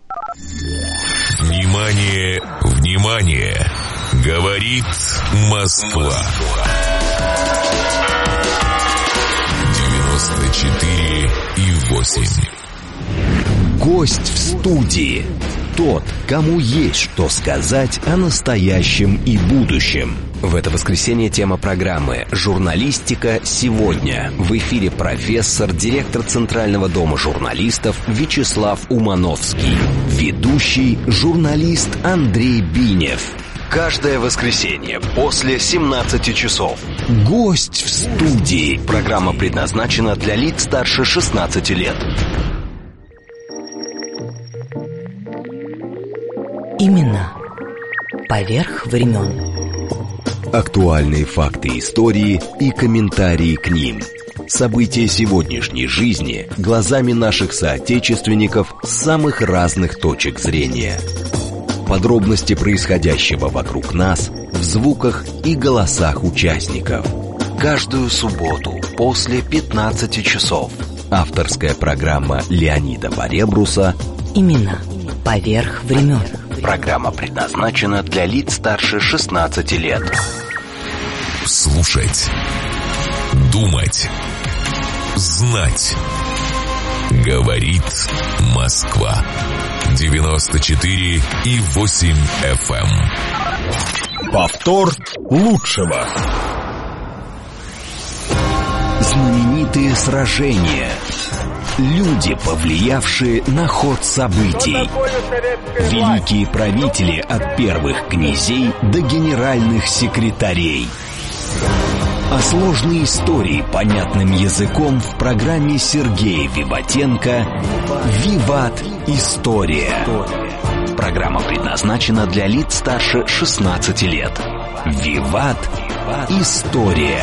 Внимание, внимание! Говорит Москва. 94,8. Гость в студии. Тот, кому есть что сказать о настоящем и будущем. В это воскресенье тема программы «Журналистика сегодня». В эфире профессор, директор Центрального дома журналистов Вячеслав Умановский. Ведущий журналист Андрей Бинев. Каждое воскресенье после 17 часов. Гость в студии. Программа предназначена для лиц старше 16 лет. Имена поверх времен. Актуальные факты истории и комментарии к ним. События сегодняшней жизни глазами наших соотечественников с самых разных точек зрения. Подробности происходящего вокруг нас в звуках и голосах участников. Каждую субботу после 15 часов. Авторская программа Леонида Поребруса Имена поверх времен. Программа предназначена для лиц старше 16 лет. Слушать, думать, знать. Говорит Москва. 94,8 FM. Повтор лучшего. Знаменитые сражения. Люди, повлиявшие на ход событий. Великие правители от первых князей до генеральных секретарей. О сложной истории понятным языком в программе Сергея Виватенко «Виват. История». Программа предназначена для лиц старше 16 лет. «Виват. История».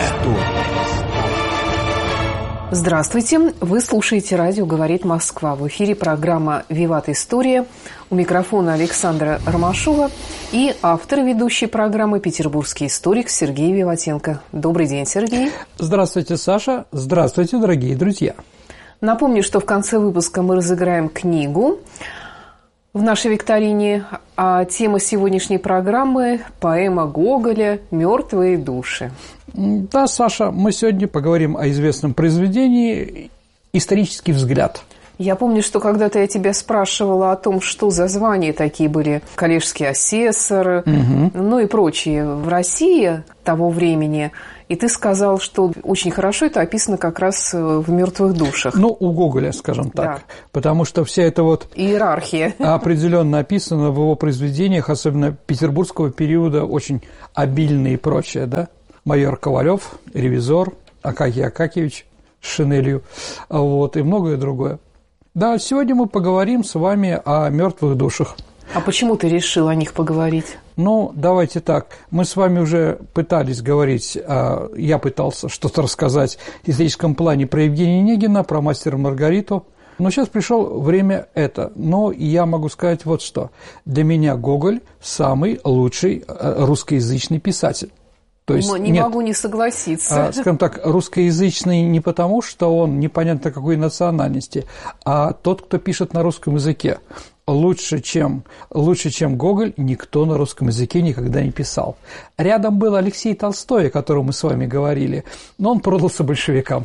Здравствуйте! Вы слушаете радио «Говорит Москва». В эфире программа «Виват. История». У микрофона Александра Ромашова и автор ведущей программы петербургский историк Сергей Виватенко. Добрый день, Сергей. Здравствуйте, Саша. Здравствуйте, дорогие друзья. Напомню, что в конце выпуска мы разыграем книгу в нашей викторине, а тема сегодняшней программы – поэма Гоголя «Мертвые души». Да, Саша, мы сегодня поговорим о известном произведении «Исторический взгляд». Я помню, что когда-то я тебя спрашивала о том, что за звания такие были коллежский асессор, ну и прочие в России того времени. И ты сказал, что очень хорошо это описано как раз в «Мертвых душах». Ну, у Гоголя, скажем так. Да. Потому что вся эта вот иерархия определенно описана в его произведениях, особенно петербургского периода, очень обильно и прочее, да? Майор Ковалев, ревизор, Акакий Акакиевич с шинелью, вот, и многое другое. Да, сегодня мы поговорим с вами о мертвых душах. А почему ты решил о них поговорить? Ну, давайте так. Мы с вами уже пытались говорить, я пытался что-то рассказать в историческом плане про Евгения Онегина, про «Мастера и Маргариту». Но сейчас пришло время это. Но я могу сказать вот что. Для меня Гоголь самый лучший русскоязычный писатель. То есть, могу не согласиться. Скажем так, русскоязычный не потому, что он непонятно какой национальности, а тот, кто пишет на русском языке. Лучше, чем Гоголь, никто на русском языке никогда не писал. Рядом был Алексей Толстой, о котором мы с вами говорили, но он продался большевикам.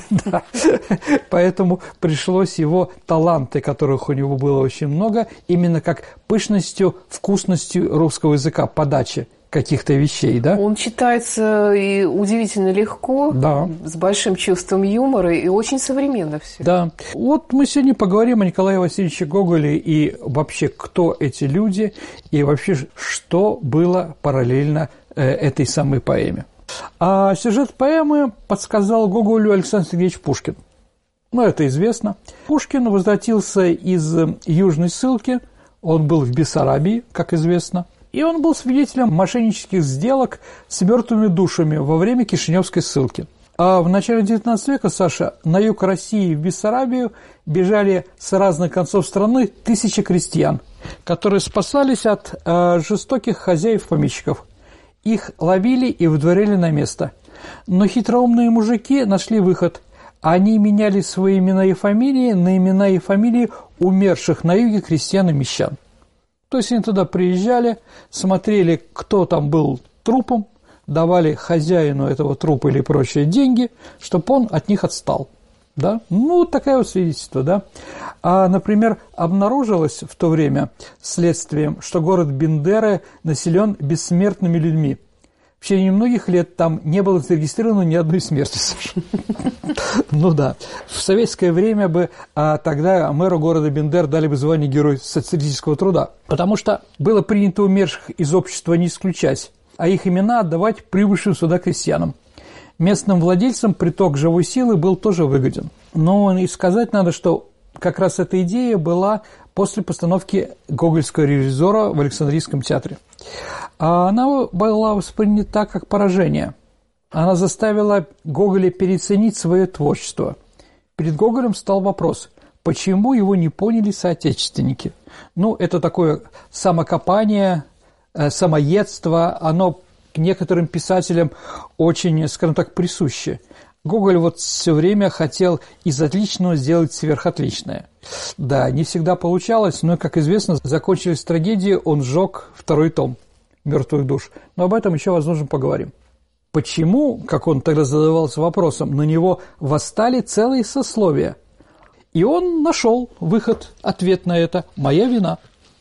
Поэтому пришлось его таланты, которых у него было очень много, именно как пышностью, вкусностью русского языка, подачи каких-то вещей, да? Он читается и удивительно легко, да, с большим чувством юмора и очень современно все. Да. Вот мы сегодня поговорим о Николае Васильевиче Гоголе и вообще, кто эти люди, и вообще, что было параллельно этой самой поэме. А сюжет поэмы подсказал Гоголю Александр Сергеевич Пушкин. Ну, это известно. Пушкин возвратился из Южной Ссылки, он был в Бессарабии, как известно, и он был свидетелем мошеннических сделок с мертвыми душами во время Кишиневской ссылки. А в начале XIX века, Саша, на юг России в Бессарабию бежали с разных концов страны тысячи крестьян, которые спасались от жестоких хозяев-помещиков. Их ловили и выдворяли на место. Но хитроумные мужики нашли выход. Они меняли свои имена и фамилии на имена и фамилии умерших на юге крестьян и мещан. То есть они туда приезжали, смотрели, кто там был трупом, давали хозяину этого трупа или прочие деньги, чтобы он от них отстал. Да? Ну, такое вот свидетельство, да. А, например, обнаружилось в то время следствием, что город Бендеры населен бессмертными людьми. В течение многих лет там не было зарегистрировано ни одной смерти. Ну да. В советское время бы тогда мэру города Бендер дали бы звание Герой социалистического труда, потому что было принято умерших из общества не исключать, а их имена отдавать прибывшим сюда крестьянам. Местным владельцам приток живой силы был тоже выгоден. Но и сказать надо, что как раз эта идея была после постановки Гогольского «Ревизора» в Александрийском театре. А она была воспринята как поражение. Она заставила Гоголя переоценить свое творчество. Перед Гоголем стал вопрос, почему его не поняли соотечественники? Ну, это такое самокопание, самоедство, оно к некоторым писателям очень, скажем так, присуще. Гоголь вот все время хотел из отличного сделать сверхотличное. Да, не всегда получалось, но, как известно, закончилась трагедия, он сжег второй том «Мертвых душ». Но об этом еще, возможно, поговорим. Почему, как он тогда задавался вопросом, на него восстали целые сословия? И он нашел выход, ответ на это – «Моя вина.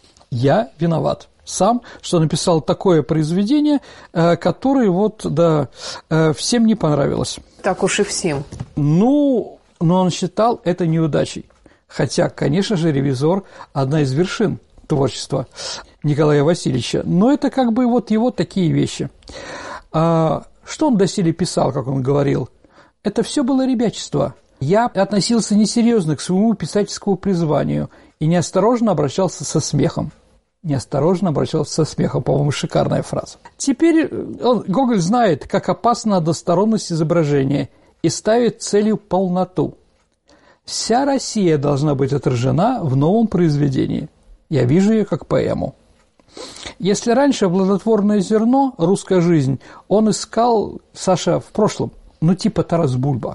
Я виноват». Сам, что написал такое произведение, которое вот, да, всем не понравилось. Так уж и всем. Ну, но он считал это неудачей. Хотя, конечно же, «Ревизор» – одна из вершин творчества Николая Васильевича. Но это как бы вот его такие вещи. Что он доселе писал, как он говорил? Это все было ребячество. Я относился несерьезно к своему писательскому призванию и неосторожно обращался со смехом. Неосторожно обращался со смехом, по-моему, шикарная фраза. Теперь Гоголь знает, как опасна односторонность изображения и ставит целью полноту. Вся Россия должна быть отражена в новом произведении. Я вижу ее как поэму. Если раньше плодотворное зерно, русская жизнь, он искал, Саша, в прошлом, ну типа Тарас Бульба,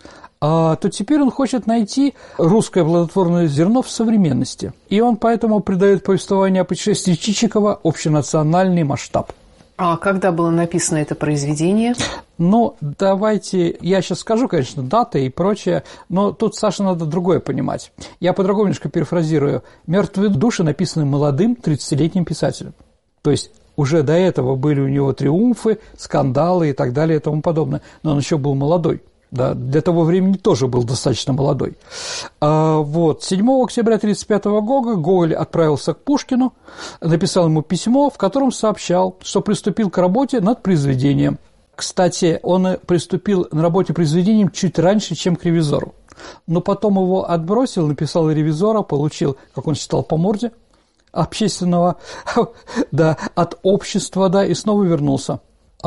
то теперь он хочет найти русское плодотворное зерно в современности. И он поэтому придает повествованию о путешествии Чичикова общенациональный масштаб. А когда было написано это произведение? Ну, давайте, я сейчас скажу, конечно, даты и прочее, но тут, Саша, надо другое понимать. Я по-другому немножко перефразирую. «Мертвые души» написаны молодым 30-летним писателем. То есть уже до этого были у него триумфы, скандалы и так далее и тому подобное. Но он еще был молодой. Да, для того времени тоже был достаточно молодой. 7 октября 1935 года Гоголь отправился к Пушкину, написал ему письмо, в котором сообщал, что приступил к работе над произведением. Кстати, он приступил на работе произведением чуть раньше, чем к «Ревизору». Но потом его отбросил, написал «Ревизора», получил, как он считал, по морде общественного, да, от общества, да, и снова вернулся.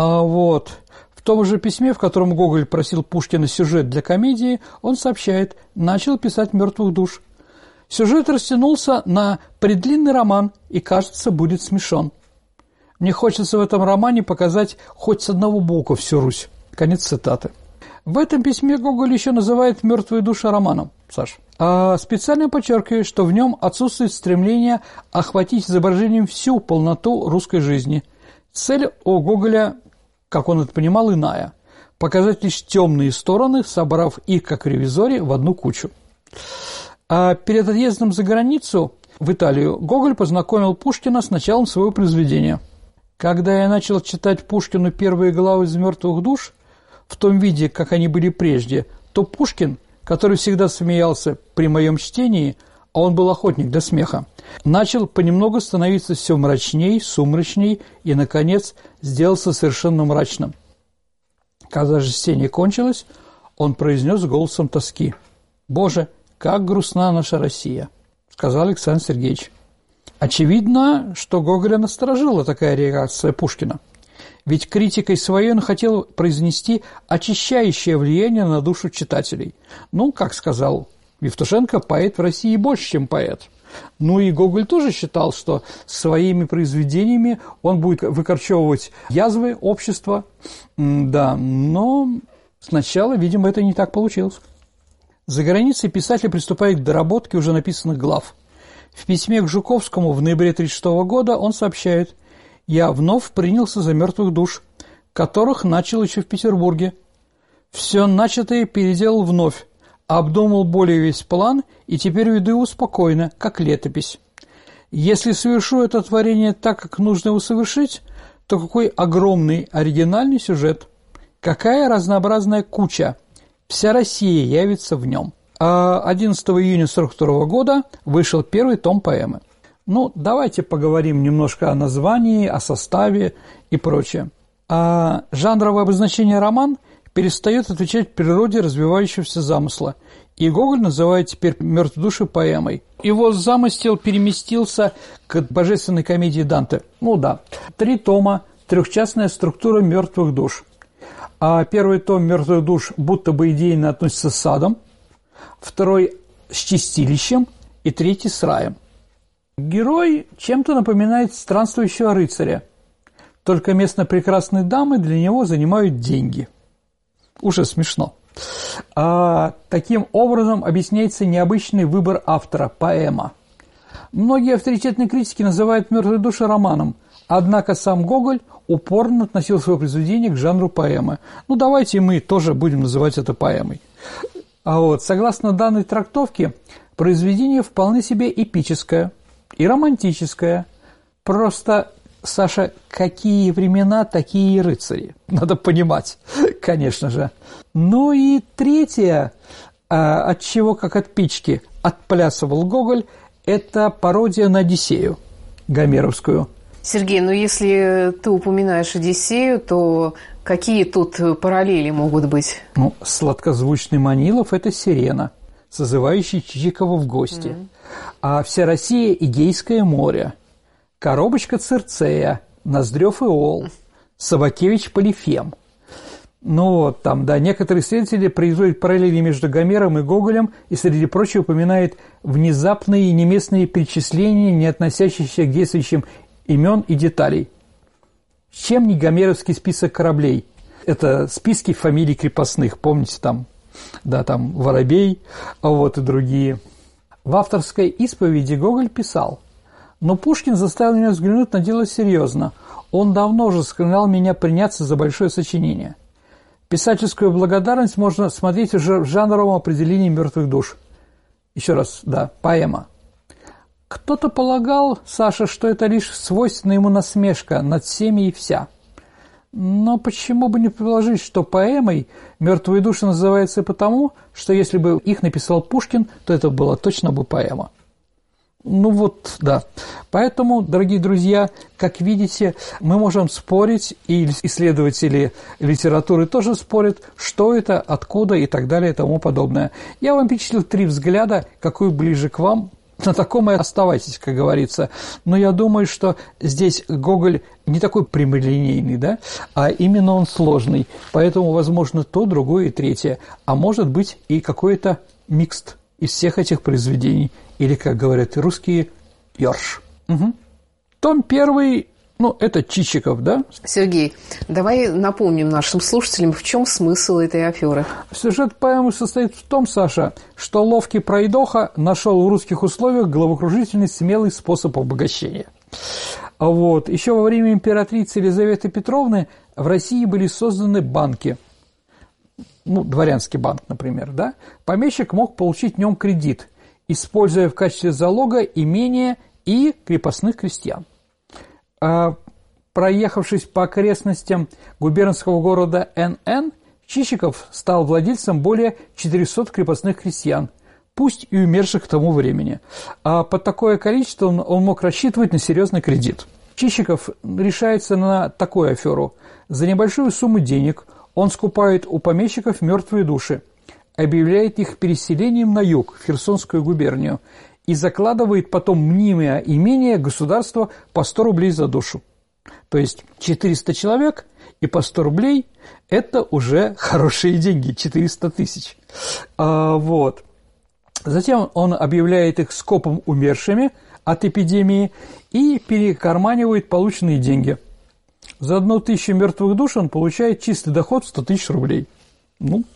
В том же письме, в котором Гоголь просил Пушкина сюжет для комедии, он сообщает, начал писать «Мертвых душ». Сюжет растянулся на предлинный роман и, кажется, будет смешон. Мне хочется в этом романе показать хоть с одного бока всю Русь. Конец цитаты. В этом письме Гоголь еще называет «Мертвые души» романом, Саш. А специально подчеркивает, что в нем отсутствует стремление охватить изображением всю полноту русской жизни. Цель у Гоголя, как он это понимал, иная – показать лишь темные стороны, собрав их, как в «Ревизоре», в одну кучу. А перед отъездом за границу, в Италию, Гоголь познакомил Пушкина с началом своего произведения. Когда я начал читать Пушкину первые главы из «Мертвых душ», в том виде, как они были прежде, то Пушкин, который всегда смеялся при моем чтении, а он был охотник до смеха, начал понемногу становиться все мрачней, сумрачней и, наконец, сделался совершенно мрачным. Когда же чтение кончилось, он произнес голосом тоски: «Боже, как грустна наша Россия», — сказал Александр Сергеевич. Очевидно, что Гоголя насторожила такая реакция Пушкина. Ведь критикой своей он хотел произнести очищающее влияние на душу читателей. Ну, как сказал Евтушенко, поэт в России больше, чем поэт. Ну и Гоголь тоже считал, что своими произведениями он будет выкорчевывать язвы общества. Да, но сначала, видимо, это не так получилось. За границей писатель приступает к доработке уже написанных глав. В письме к Жуковскому в ноябре 1936 года он сообщает: «Я вновь принялся за мертвых душ, которых начал еще в Петербурге. Все начатое переделал вновь, обдумал более весь план и теперь веду его спокойно, как летопись. Если совершу это творение так, как нужно его совершить, то какой огромный оригинальный сюжет, какая разнообразная куча, вся Россия явится в нем». А 11 июня 1942 года вышел первый том поэмы. Ну, давайте поговорим немножко о названии, о составе и прочее. А жанровое обозначение «роман» перестает отвечать природе развивающегося замысла, и Гоголь называет теперь «Мертвые души» поэмой. Его замысел переместился к божественной комедии Данте. Ну да, 3 тома, трехчастная структура «Мертвых душ». А первый том «Мертвых душ» будто бы идейно относится с садом, второй – с чистилищем и третий – с раем. Герой чем-то напоминает странствующего рыцаря, только вместо прекрасной дамы для него занимают деньги. Уже смешно. Таким образом объясняется необычный выбор автора – поэма. Многие авторитетные критики называют «Мертвые души» романом, однако сам Гоголь упорно относил свое произведение к жанру поэмы. Ну, давайте мы тоже будем называть это поэмой. Согласно данной трактовке, произведение вполне себе эпическое и романтическое. Просто, Саша, какие времена, такие и рыцари. Надо понимать, конечно же. Ну и третье, от чего, как от печки, отплясывал Гоголь, это пародия на Одиссею гомеровскую. Сергей, ну если ты упоминаешь Одиссею, то какие тут параллели могут быть? Ну, сладкозвучный Манилов – это сирена, созывающий Чичикова в гости. А вся Россия – Эгейское море. Коробочка Цирцея, Ноздрев Иол, Собакевич Полифем. Ну, там, да, некоторые исследователи производят параллели между Гомером и Гоголем и, среди прочего, упоминают внезапные и неместные перечисления, не относящиеся к действующим имен и деталей. Чем не гомеровский список кораблей? Это списки фамилий крепостных, помните, там, да, там Воробей, и другие. В авторской исповеди Гоголь писал: «Но Пушкин заставил меня взглянуть на дело серьезно. Он давно уже склонял меня приняться за большое сочинение. Писательскую благодарность можно смотреть уже в жанровом определении «Мертвых душ». Еще раз, да, поэма. Кто-то полагал, Саша, что это лишь свойственная ему насмешка над всеми и вся. Но почему бы не предположить, что поэмой «Мертвые души» называется потому, что если бы их написал Пушкин, то это была точно бы поэма. Ну вот, да. Поэтому, дорогие друзья, как видите, мы можем спорить, и исследователи литературы тоже спорят, что это, откуда и так далее и тому подобное. Я вам перечислил 3 взгляда, какой ближе к вам. На таком и оставайтесь, как говорится. Но я думаю, что здесь Гоголь не такой прямолинейный, да, а именно он сложный. Поэтому, возможно, то, другое и третье. А может быть и какой-то микст из всех этих произведений. Или, как говорят русские, ёрш. Угу. Том 1, ну, это Чичиков, да? Сергей, давай напомним нашим слушателям, в чем смысл этой аферы. Сюжет поэмы состоит в том, Саша, что ловкий пройдоха нашел в русских условиях головокружительный смелый способ обогащения. Еще во время императрицы Елизаветы Петровны в России были созданы банки. Ну, дворянский банк, например, да? Помещик мог получить в нем кредит, используя в качестве залога имения и крепостных крестьян. Проехавшись по окрестностям губернского города Н.Н., Чичиков стал владельцем более 400 крепостных крестьян, пусть и умерших к тому времени. А под такое количество он мог рассчитывать на серьезный кредит. Чичиков решается на такую аферу. За небольшую сумму денег он скупает у помещиков мертвые души, объявляет их переселением на юг, в Херсонскую губернию, и закладывает потом мнимое имение государства по 100 рублей за душу. То есть 400 человек и по 100 рублей – это уже хорошие деньги, 400 тысяч. Затем он объявляет их скопом умершими от эпидемии и перекарманивает полученные деньги. За 1000 мертвых душ он получает чистый доход в 100 тысяч рублей. Ну,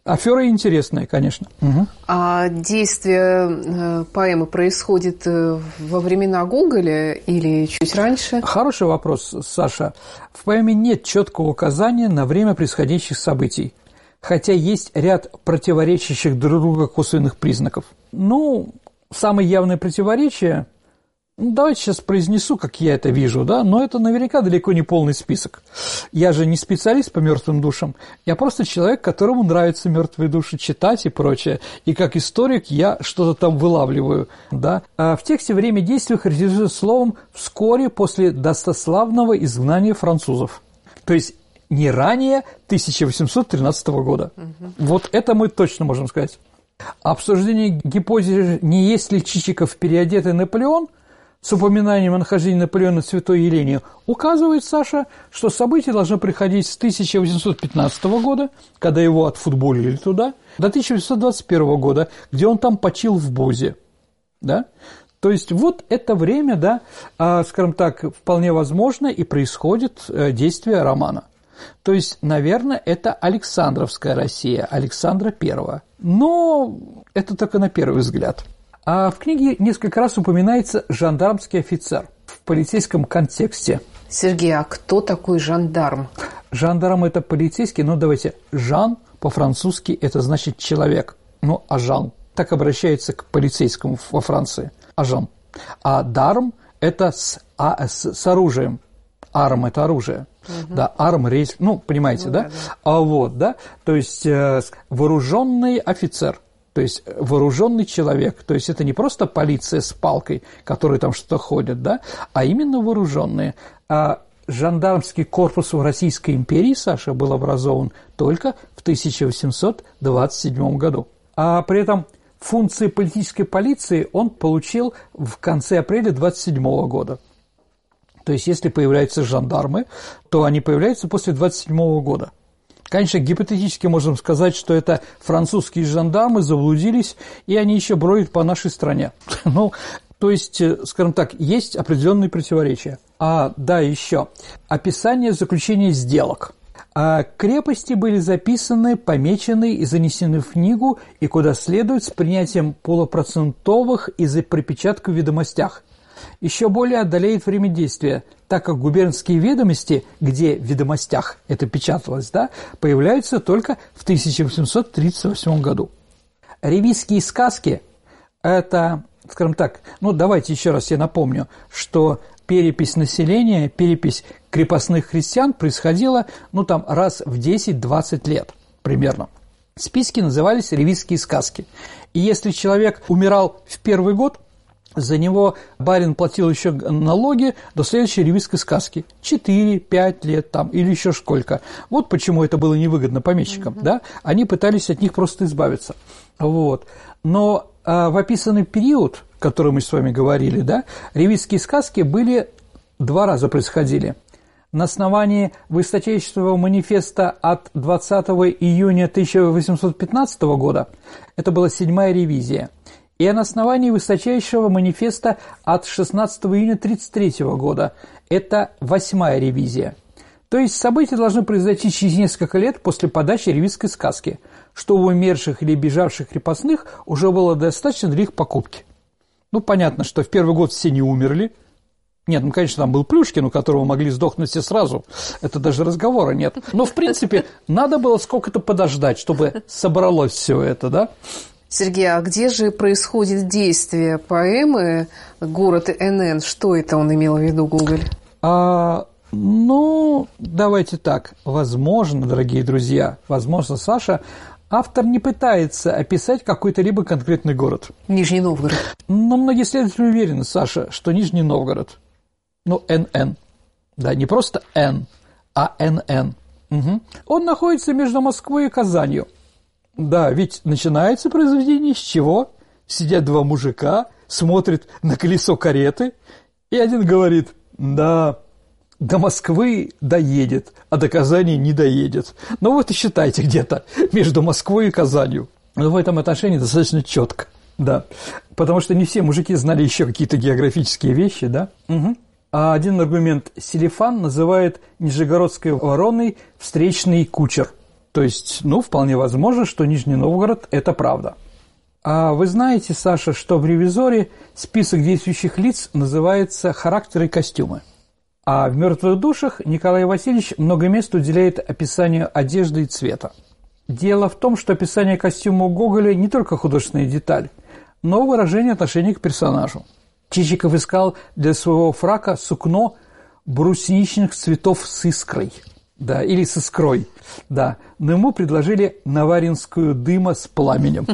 Афера интересная, конечно. Угу. А действие поэмы происходит во времена Гоголя или чуть раньше? Хороший вопрос, Саша. В поэме нет четкого указания на время происходящих событий, хотя есть ряд противоречащих друг другу косвенных признаков. Самое явное противоречие, давайте сейчас произнесу, как я это вижу, да, но это наверняка далеко не полный список. Я же не специалист по мертвым душам, я просто человек, которому нравятся мертвые души читать и прочее, и как историк я что-то там вылавливаю, да. А в тексте время действия характеризуется словом «вскоре после достославного изгнания французов», то есть не ранее 1813 года. Вот это мы точно можем сказать. Обсуждение гипотезы, не есть ли Чичиков переодетый Наполеон, с упоминанием о нахождении Наполеона в Святой Елене, указывает, Саша, что события должны приходить с 1815 года, когда его отфутболили туда, до 1821 года, где он там почил в Бозе. Да? То есть вот это время, да, скажем так, вполне возможно и происходит действие романа. То есть, наверное, это Александровская Россия, Александра I. Но это только на первый взгляд. А в книге несколько раз упоминается жандармский офицер в полицейском контексте. Сергей, а кто такой жандарм? Жандарм – это полицейский, давайте, Жан по-французски – это значит человек. Ажан. Так обращается к полицейскому во Франции. Ажан. А дарм – это с оружием. Арм – это оружие. Угу. Да, арм, рейс, понимаете, да? Да. То есть вооруженный офицер, то есть вооруженный человек, то есть это не просто полиция с палкой, которые там что-то ходят, да, а именно вооруженные. А жандармский корпус в Российской империи, Саша, был образован только в 1827 году. А при этом функции политической полиции он получил в конце апреля 1927 года. То есть, если появляются жандармы, то они появляются после 1927 года. Конечно, гипотетически можем сказать, что это французские жандармы заблудились, и они еще бродят по нашей стране. То есть, скажем так, есть определенные противоречия. Еще описание заключения сделок. Крепости были записаны, помечены и занесены в книгу, и куда следует с принятием полупроцентовых и за припечатку в ведомостях. Еще более отдаляет время действия, так как губернские ведомости, где в ведомостях это печаталось, да, появляются только в 1838 году. Ревизские сказки – это, скажем так, давайте еще раз я напомню, что перепись населения, перепись крепостных крестьян происходила, раз в 10-20 лет примерно. Списки назывались ревизские сказки. И если человек умирал в первый год, за него барин платил еще налоги до следующей ревизской сказки. 4-5 лет там или еще сколько. Вот почему это было невыгодно помещикам. Да? Они пытались от них просто избавиться. Но в описанный период, о котором мы с вами говорили, да, ревизские сказки были 2 раза происходили. На основании высочайшего манифеста от 20 июня 1815 года, это была 7-я ревизия, и на основании высочайшего манифеста от 16 июня 1933 года, это 8-я ревизия. То есть события должны произойти через несколько лет после подачи ревизской сказки, что у умерших или бежавших крепостных уже было достаточно для их покупки. Понятно, что в первый год все не умерли. Нет, конечно, там был Плюшкин, у которого могли сдохнуть все сразу. Это даже разговора нет. Но, в принципе, надо было сколько-то подождать, чтобы собралось все это, да? Сергей, а где же происходит действие поэмы «Город НН»? Что это он имел в виду, Гоголь? Давайте так. Возможно, дорогие друзья, возможно, Саша, автор не пытается описать какой-то либо конкретный город. Нижний Новгород. Но многие исследователи уверены, Саша, что Нижний Новгород. НН. Да, не просто Н, а НН. Угу. Он находится между Москвой и Казанью. Да, ведь начинается произведение с чего? Сидят 2 мужика, смотрят на колесо кареты, и один говорит: да, до Москвы доедет, а до Казани не доедет. И считайте где-то между Москвой и Казанью. Но в этом отношении достаточно четко, да. Потому что не все мужики знали еще какие-то географические вещи, да. Угу. А один аргумент: Селифан называет Нижегородской вороной встречный кучер. То есть, вполне возможно, что Нижний Новгород – это правда. А вы знаете, Саша, что в «Ревизоре» список действующих лиц называется «Характеры и костюмы». А в «Мертвых душах» Николай Васильевич много места уделяет описанию одежды и цвета. Дело в том, что описание костюма у Гоголя не только художественная деталь, но выражение отношения к персонажу. Чичиков искал для своего фрака сукно брусничных цветов с искрой, да, или с искрой, да, но ему предложили наваринскую дыма с пламенем.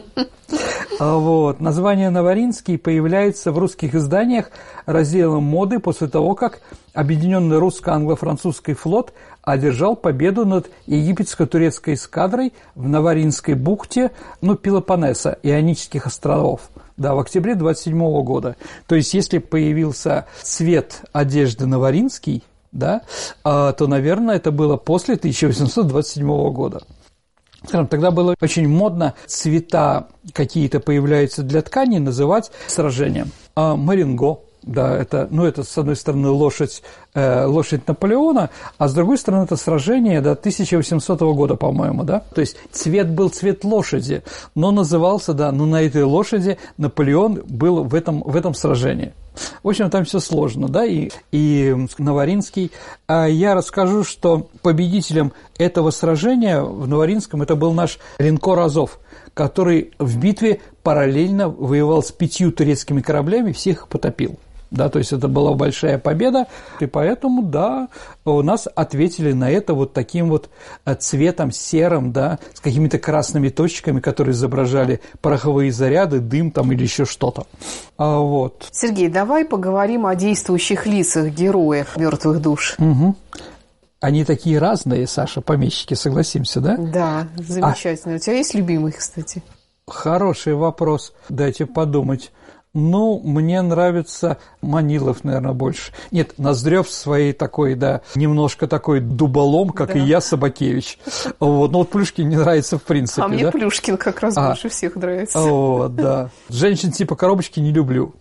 Название «Наваринский» появляется в русских изданиях разделом моды после того, как Объединенный русско-англо-французский флот одержал победу над египетско-турецкой эскадрой в Наваринской бухте, Пелопоннеса, Ионических островов, в октябре 1927 года. То есть, если появился цвет одежды «Наваринский», то, наверное, это было после 1827 года. Тогда было очень модно цвета какие-то появляются для ткани называть сражением. Маринго, это с одной стороны лошадь Наполеона, а с другой стороны это сражение 1800 года, по-моему, да? То есть цвет был цвет лошади, но назывался, на этой лошади Наполеон был в этом сражении. В общем, там все сложно, и Наваринский. Я расскажу, что победителем этого сражения в Наваринском это был наш линкор «Азов», который в битве параллельно воевал с 5 турецкими кораблями, всех их потопил. То есть это была большая победа, и поэтому, у нас ответили на это таким цветом серым, с какими-то красными точками, которые изображали пороховые заряды, дым или еще что-то. Сергей, давай поговорим о действующих лицах героев «Мертвых душ». Угу. Они такие разные, Саша, помещики, согласимся, да? Да, замечательно. У тебя есть любимый, кстати? Хороший вопрос, дайте подумать. Мне нравится Манилов, наверное, больше. Нет, Ноздрёв своей такой, немножко такой дуболом, как и я, Собакевич. Плюшкин не нравится в принципе. А мне Плюшкин как раз больше всех нравится. Женщин типа коробочки не люблю.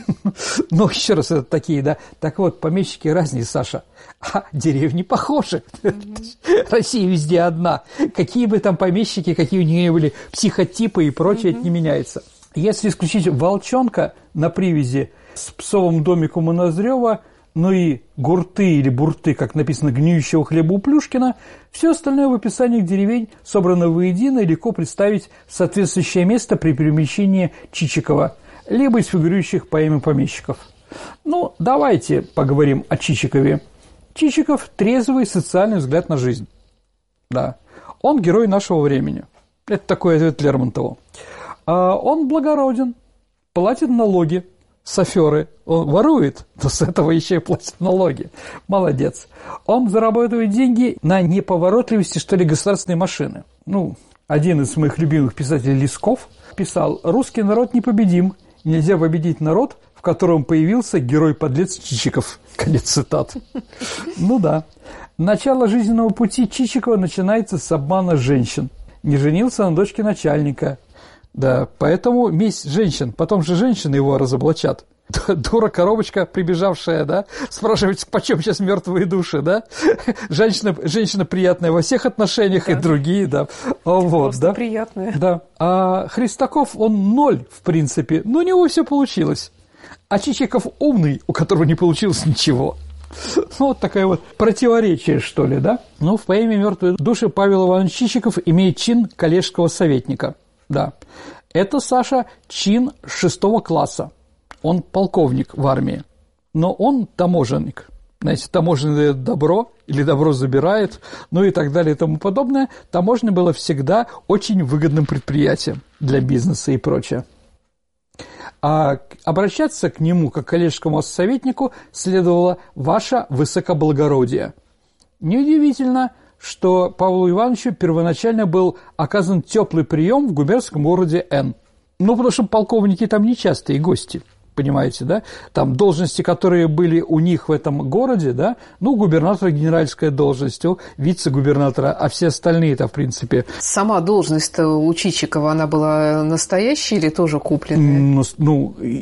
Еще раз, это такие, Так помещики разные, Саша. А деревни похожи. Россия везде одна. Какие бы там помещики, какие у нее были психотипы и прочее, это не меняется. Если исключить волчонка на привязи с псовым домиком у Ноздрёва, и гурты или бурты, как написано, гниющего хлеба у Плюшкина, все остальное в описаниях деревень собрано воедино и легко представить соответствующее место при перемещении Чичикова, либо из фигурирующих поэме помещиков. Давайте поговорим о Чичикове. Чичиков – трезвый социальный взгляд на жизнь. Он герой нашего времени. Это такой ответ Лермонтову. Он благороден, платит налоги с аферы. Он ворует, но с этого еще и платит налоги. Молодец. Он зарабатывает деньги на неповоротливости, государственной машины. Один из моих любимых писателей Лесков писал: «Русский народ непобедим. Нельзя победить народ, в котором появился герой-подлец Чичиков». Конец цитат. Начало жизненного пути Чичикова начинается с обмана женщин. Не женился на дочке начальника. Поэтому месть женщин, потом же женщины его разоблачат. Дура-коробочка, прибежавшая, спрашивает, почем сейчас мертвые души, Женщина приятная во всех отношениях, и другие, Просто приятная. А Христаков, он 0, в принципе, но у него все получилось. А Чичиков умный, у которого не получилось ничего. Такое противоречие, что ли, в поэме «Мертвые души» Павел Иванович Чичиков имеет чин коллежского советника. Это, Саша, чин 6 класса. Он полковник в армии, но он таможенник. Знаете, таможня дает добро или добро забирает, и так далее и тому подобное. Таможня была всегда очень выгодным предприятием для бизнеса и прочее. А обращаться к нему, как к коллежскому советнику, следовало «Ваше высокоблагородие». Неудивительно, что Павлу Ивановичу первоначально был оказан теплый прием в губернском городе Н. Потому что полковники там нечастые гости, понимаете, Там должности, которые были у них в этом городе, губернатора генеральская должность, у вице-губернатора, а все остальные-то, в принципе. Сама должность-то у Чичикова, она была настоящая или тоже купленная?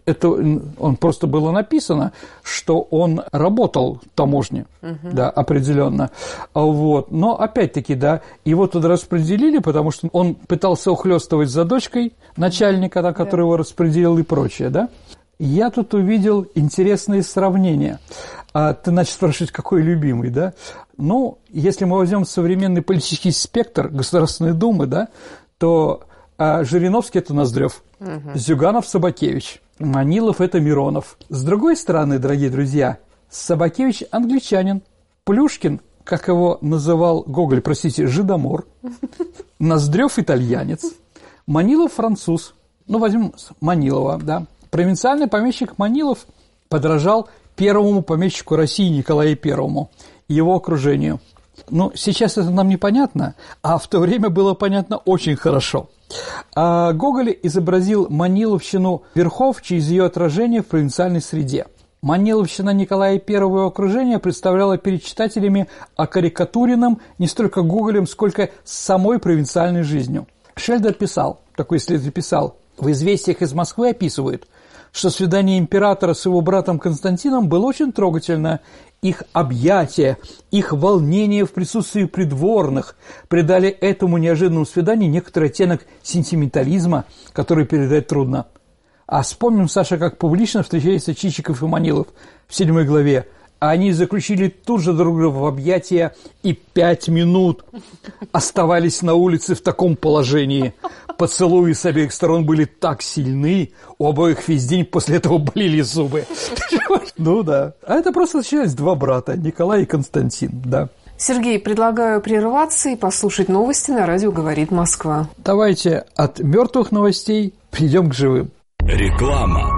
это он просто было написано, что он работал в таможне, да, определенно. Вот. Но опять-таки, да, его туда распределили, потому что он пытался ухлёстывать за дочкой начальника, да, который его распределил и прочее, да. Я тут увидел интересные сравнения. Ты начал спрашивать, какой любимый, да? Ну, если мы возьмем современный политический спектр Государственной Думы, да, то Жириновский – это Ноздрев, Зюганов – Собакевич, Манилов – это Миронов. С другой стороны, дорогие друзья, Собакевич – англичанин, Плюшкин, как его называл Гоголь, простите, жидомор, Ноздрев – итальянец, Манилов – француз. Ну, возьмем Манилова, да. Провинциальный помещик Манилов подражал первому помещику России Николаю I и его окружению. Ну, сейчас это нам непонятно, а в то время было понятно очень хорошо. А Гоголь изобразил маниловщину верхов через ее отражение в провинциальной среде. Маниловщина Николая I и его окружения представляла перед читателями окарикатуренным не столько Гоголем, сколько самой провинциальной жизнью. Шельдер писал, такой исследователь писал, в «Известиях из Москвы» описывают, что свидание императора с его братом Константином было очень трогательно. Их объятия, их волнение в присутствии придворных придали этому неожиданному свиданию некоторый оттенок сентиментализма, который передать трудно. А вспомним, Саша, как публично встречаются Чичиков и Манилов в 7 главе. Они заключили тут же друг друга в объятия и 5 минут оставались на улице в таком положении. Поцелуи с обеих сторон были так сильны, у обоих весь день после этого болели зубы. Ну да. А это просто случилось 2 брата, Николай и Константин, да. Сергей, предлагаю прерваться и послушать новости на радио «Говорит Москва». Давайте от мертвых новостей перейдем к живым. Реклама.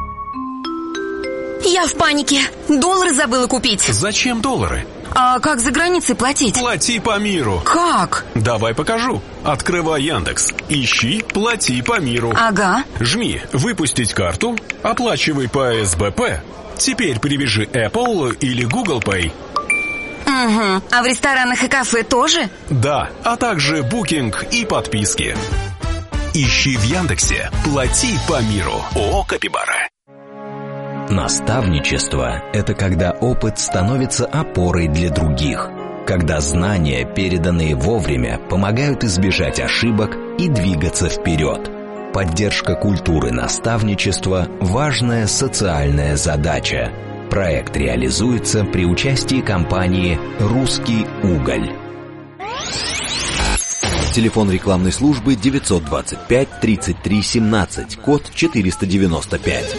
Я в панике. Доллары забыла купить. Зачем доллары? А как за границей платить? Плати по миру. Как? Давай покажу. Открывай Яндекс. Ищи «Плати по миру». Ага. Жми «Выпустить карту», оплачивай по СБП. Теперь привяжи Apple или Google Pay. Угу. А в ресторанах и кафе тоже? Да, а также букинг и подписки. Ищи в Яндексе «Плати по миру». ООО «Капибара». Наставничество – это когда опыт становится опорой для других, когда знания, переданные вовремя, помогают избежать ошибок и двигаться вперед. Поддержка культуры наставничества – важная социальная задача. Проект реализуется при участии компании «Русский уголь». Телефон рекламной службы 925 33 17, код 495.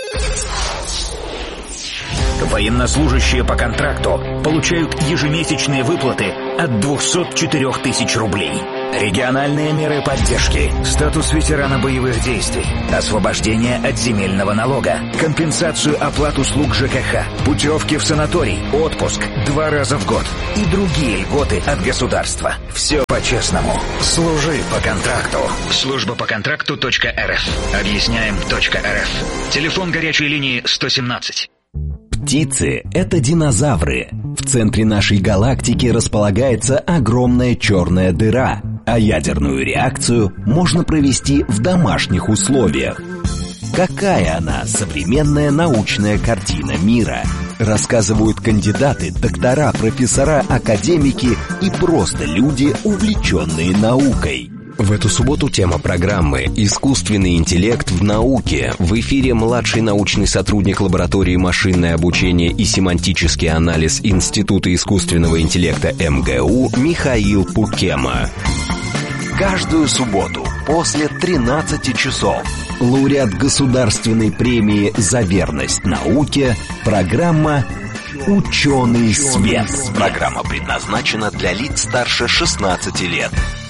Военнослужащие по контракту получают ежемесячные выплаты от 204 тысяч рублей. Региональные меры поддержки, статус ветерана боевых действий, освобождение от земельного налога, компенсацию оплат услуг ЖКХ, путевки в санаторий, отпуск 2 раза в год и другие льготы от государства. Все по-честному. Служи по контракту. Служба по контракту.рф. Объясняем.рф. Телефон горячей линии 117. Птицы – это динозавры. В центре нашей галактики располагается огромная черная дыра, а ядерную реакцию можно провести в домашних условиях. Какая она, современная научная картина мира? Рассказывают кандидаты, доктора, профессора, академики и просто люди, увлеченные наукой. В эту субботу тема программы «Искусственный интеллект в науке». В эфире младший научный сотрудник лаборатории машинное обучение и семантический анализ Института искусственного интеллекта МГУ Михаил Пукема. Каждую субботу после 13 часов лауреат государственной премии «За верность науке» программа «Ученый свет». Программа предназначена для лиц старше 16 лет.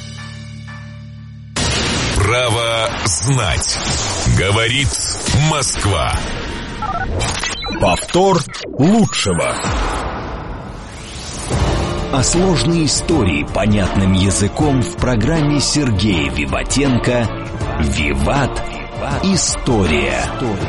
Право знать. Говорит Москва. Повтор лучшего. А сложные истории понятным языком в программе Сергея Виватенко «Виват. История».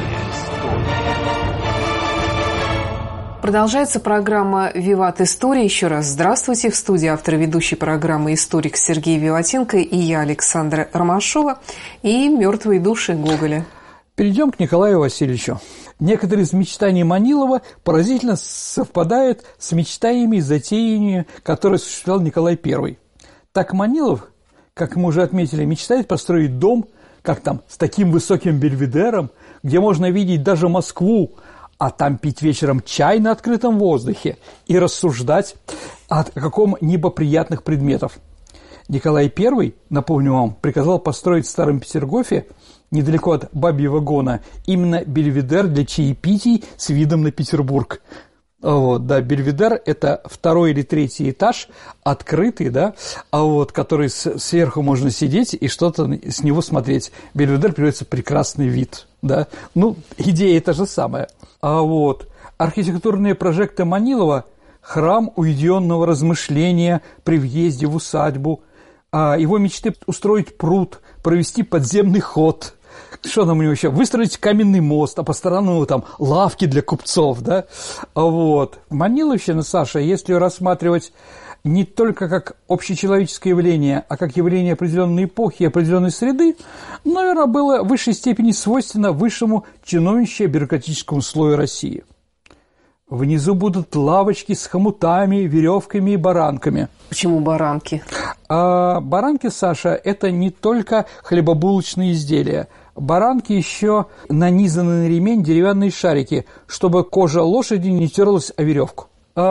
Продолжается программа «Виват. История». Еще раз здравствуйте. В студии автор ведущей программы историк Сергей Виватенко и я, Александра Ромашова, и «Мертвые души» Гоголя. Перейдем к Николаю Васильевичу. Некоторые из мечтаний Манилова поразительно совпадают с мечтаниями и затеяниями, которые осуществлял Николай I. Так Манилов, как мы уже отметили, мечтает построить дом, как там, с таким высоким бельведером, где можно видеть даже Москву, а там пить вечером чай на открытом воздухе и рассуждать о каком-нибудь приятных предметов. Николай I, напомню вам, приказал построить в Старом Петергофе, недалеко от Бабьего Гона, именно бельведер для чаепитий с видом на Петербург. Вот, да, бельведер – это 2-й или 3-й этаж, открытый, да, который сверху можно сидеть и что-то с него смотреть. Бельведер переводится «прекрасный вид», да. Ну, идея та же самая. Архитектурные прожекты Манилова – храм уединенного размышления при въезде в усадьбу, его мечты устроить пруд, провести подземный ход. Что там у него еще? Выстроить каменный мост, а по сторонам там лавки для купцов, да? Маниловщина, Саша, если ее рассматривать не только как общечеловеческое явление, а как явление определенной эпохи и определенной среды, наверное, было в высшей степени свойственно высшему чиновнично-бюрократическому слою России. Внизу будут лавочки с хомутами, веревками и баранками. Почему баранки? Баранки, Саша, это не только хлебобулочные изделия. Баранки еще нанизаны на ремень деревянные шарики, чтобы кожа лошади не терлась о веревку.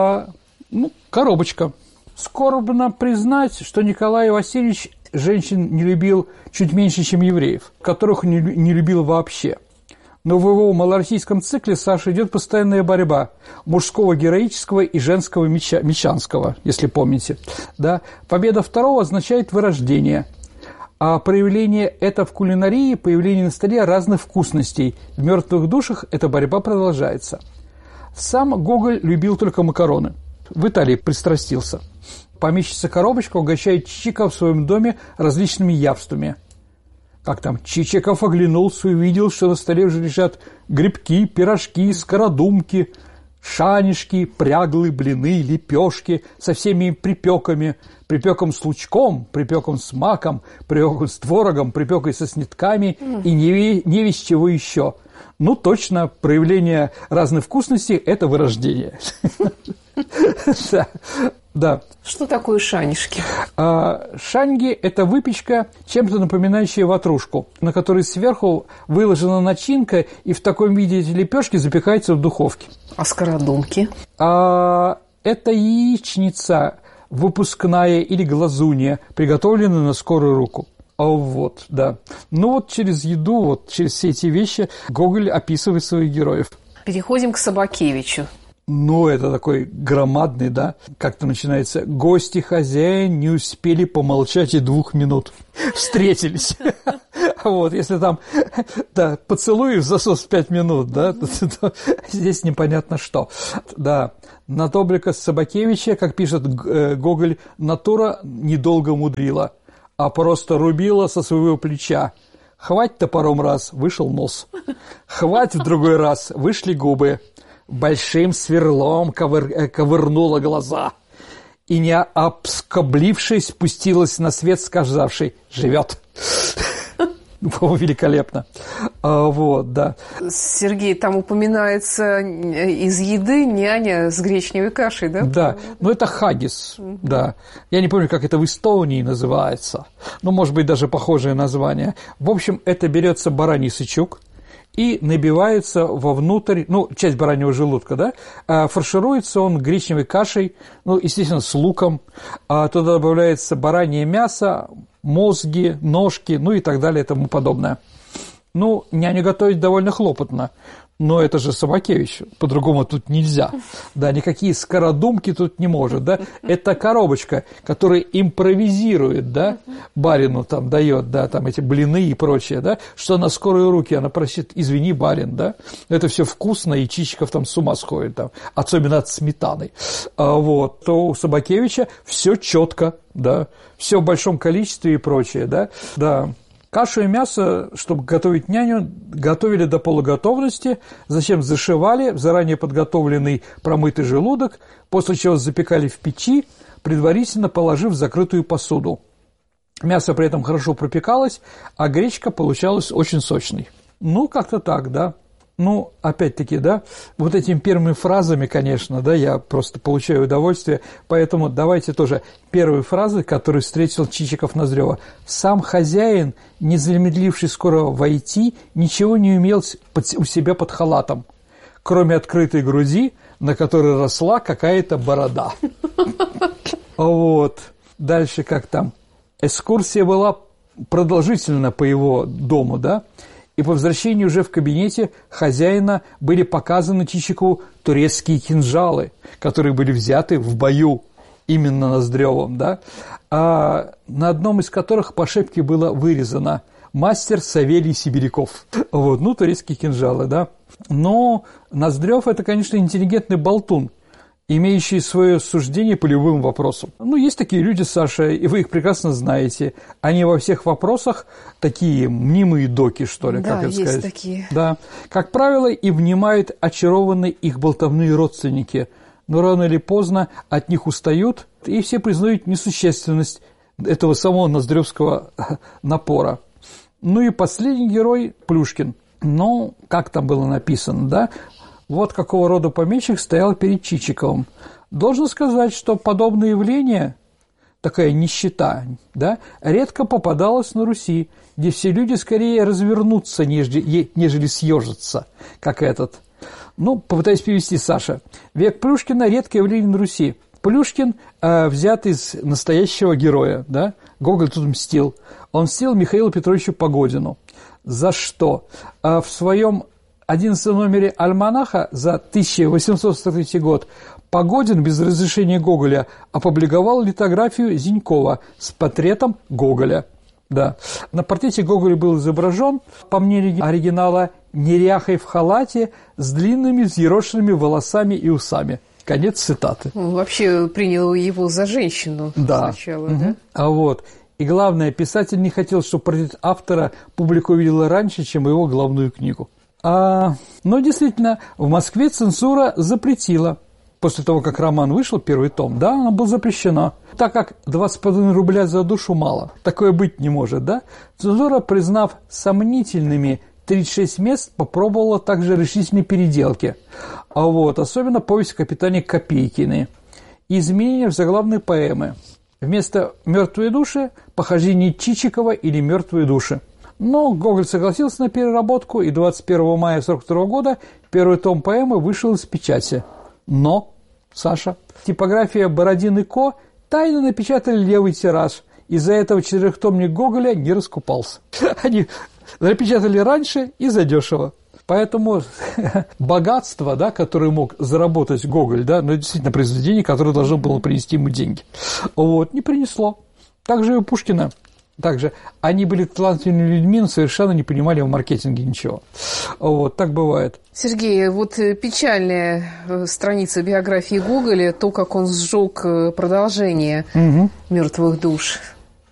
Коробочка. Скорбно признать, что Николай Васильевич женщин не любил чуть меньше, чем евреев, которых не любил вообще. Но в его малороссийском цикле, Саша, идет постоянная борьба мужского героического и женского мещанского, если помните. Да? Победа второго означает вырождение. А проявление это в кулинарии, появление на столе разных вкусностей. В «Мертвых душах» эта борьба продолжается. Сам Гоголь любил только макароны. В Италии пристрастился. Помещица Коробочка угощает Чичикова в своем доме различными явствами. Как там, Чичиков оглянулся и увидел, что на столе уже лежат грибки, пирожки, скородумки, шанишки, пряглы, блины, лепешки со всеми припеками, припеком с лучком, припеком с маком, припеком с творогом, припекой со снитками и не весь чего еще. Точно, проявление разных вкусностей – это вырождение. Да. Что такое шанишки? Шаньги – это выпечка, чем-то напоминающая ватрушку, на которой сверху выложена начинка, и в таком виде эти лепешки запекаются в духовке. А скородумки? Это яичница выпускная или глазунья, приготовленная на скорую руку. Да. Через еду, через все эти вещи Гоголь описывает своих героев. Переходим к Собакевичу. Это такой громадный, да, как-то начинается. Гости, хозяин не успели помолчать и 2 минут. Встретились. Если там, да, поцелуй в засос 5 минут, да, то здесь непонятно что. Да, на Тоблика Собакевича, как пишет Гоголь, натура недолго мудрила, а просто рубила со своего плеча. Хвать топором раз, вышел нос. Хвать в другой раз, вышли губы. Большим сверлом ковырнула глаза и, не обскоблившись, спустилась на свет, сказавшей «живет». Великолепно. Да. Сергей, там упоминается из еды няня с гречневой кашей, да? Да, это хаггис, да. Я не помню, как это в Эстонии называется, может быть, даже похожее название. В общем, это берется бараний сычук и набивается вовнутрь, часть бараньего желудка, да, фаршируется он гречневой кашей, естественно, с луком, туда добавляется баранье мясо, мозги, ножки, и так далее и тому подобное. Няню готовить довольно хлопотно, но это же Собакевич, по-другому тут нельзя. Да, никакие скородумки тут не может, да. Это коробочка, которая импровизирует, да, барину там дает, да, там эти блины и прочее, да, что на скорые руки она просит: извини, барин, да, это все вкусно, и Чичиков там с ума сходит, там, особенно от сметаны. То у Собакевича все четко, да, все в большом количестве и прочее, да, да. Кашу и мясо, чтобы готовить няню, готовили до полуготовности, затем зашивали в заранее подготовленный промытый желудок, после чего запекали в печи, предварительно положив в закрытую посуду. Мясо при этом хорошо пропекалось, а гречка получалась очень сочной. Ну, как-то так, да. Ну, опять-таки, да, вот этими первыми фразами, конечно, да, я просто получаю удовольствие, поэтому давайте тоже первые фразы, которые встретил Чичиков-Ноздрёва. «Сам хозяин, не замедливший скоро войти, ничего не умел у себя под халатом, кроме открытой груди, на которой росла какая-то борода». Вот. Дальше как там? Экскурсия была продолжительна по его дому, да, и по возвращении уже в кабинете хозяина были показаны Чичикову турецкие кинжалы, которые были взяты в бою именно Ноздрёвым, да, а на одном из которых по ошибке было вырезано «Мастер Савелий Сибиряков». Вот, ну, турецкие кинжалы, да. Но Ноздрёв – это, конечно, интеллигентный болтун, имеющие свое суждение по любым вопросам. Ну, есть такие люди, Саша, и вы их прекрасно знаете. Они во всех вопросах такие мнимые доки, что ли, да, как это есть сказать. Такие. Да, как правило, и внимают очарованные их болтовные родственники, но рано или поздно от них устают, и все признают несущественность этого самого ноздрёвского напора. Ну и последний герой – Плюшкин. Ну, как там было написано, да? Вот какого рода помещик стоял перед Чичиковым. Должен сказать, что подобное явление, такая нищета, да, редко попадалось на Руси, где все люди скорее развернутся, нежели съежатся, как этот. Ну, попытаюсь перевести, Саша. Век Плюшкина – редкое явление на Руси. Плюшкин взят из настоящего героя, да, Гоголь тут мстил. Он мстил Михаилу Петровичу Погодину. За что? В своем 11 номере «Альманаха» за 1843 год Погодин без разрешения Гоголя опубликовал литографию Зинькова с портретом Гоголя. Да. На портрете Гоголь был изображен, по мнению оригинала, неряхой в халате с длинными взъерошенными волосами и усами. Конец цитаты. Он вообще принял его за женщину сначала, да? А вот. И главное, писатель не хотел, чтобы портрет автора публика увидела раньше, чем его главную книгу. Но действительно, в Москве цензура запретила. После того, как роман вышел, первый том, да, оно было запрещено. Так как 2,5 рубля за душу мало, такое быть не может, да? Цензура, признав сомнительными 36 мест, попробовала также решительные переделки. А вот, особенно повесть о капитане Копейкине. Изменения в заглавной поэмы. Вместо «Мертвые души» – похождение Чичикова или «Мертвые души». Но Гоголь согласился на переработку, и 21 мая 1942 года первый том поэмы вышел из печати. Но, Саша, типография «Бородин и Ко» тайно напечатали левый тираж. Из-за этого 4-томник Гоголя не раскупался. Они напечатали раньше и задешево. Поэтому богатство, да, которое мог заработать Гоголь, да, но действительно произведение, которое должно было принести ему деньги, вот, не принесло. Также и у Пушкина. Также они были талантливыми людьми, но совершенно не понимали в маркетинге ничего. Вот, так бывает. Сергей, вот печальная страница биографии Гоголя, то, как он сжег продолжение «Мертвых душ».